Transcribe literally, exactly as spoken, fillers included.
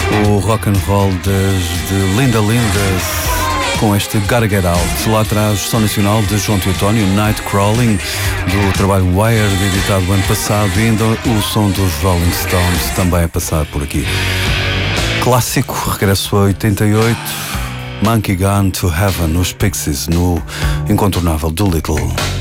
O rock and roll desde Linda Lindas com este Gotta Get Out. Lá atrás, som nacional de João Teotónio, Night Crawling, do trabalho Wired, editado ano passado, e ainda o som dos Rolling Stones, também a passar por aqui. Clássico, regresso a oitenta e oito, Monkey Gone to Heaven, os Pixies, no incontornável Doolittle.